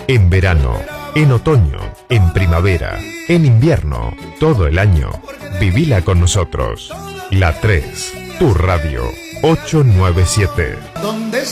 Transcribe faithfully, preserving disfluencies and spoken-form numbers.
En verano, en otoño, en primavera, en invierno, todo el año. Vivila con nosotros. La tres, tu radio, ocho nueve siete.